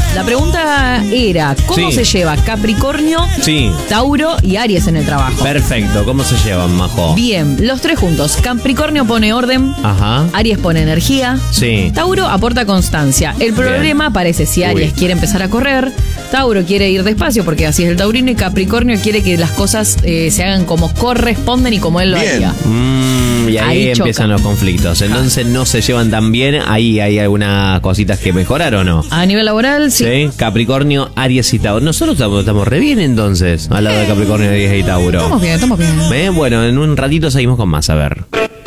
La pregunta era, ¿cómo Sí. se lleva Capricornio, Sí. Tauro y Aries en el trabajo? Perfecto. ¿Cómo se llevan, Majo? Bien, los tres juntos. Capricornio pone orden, Ajá. Aries pone energía, Sí. Tauro aporta constancia. El problema aparece si Aries Uy. quiere empezar a correr, Tauro quiere ir despacio porque así es el taurino y Capricornio quiere que las cosas se hagan como corresponden y como él lo Bien. haría. Y ahí Ahí chocan. empiezan los conflictos. Entonces no se llevan tan bien. Ahí hay algunas cositas que mejorar, ¿o no? A nivel laboral, sí. Sí. Capricornio, Aries y Tauro. Nosotros estamos re bien entonces. Al lado de Capricornio, Aries y Tauro. Estamos bien, estamos bien. Bueno, en un ratito seguimos con más. A ver.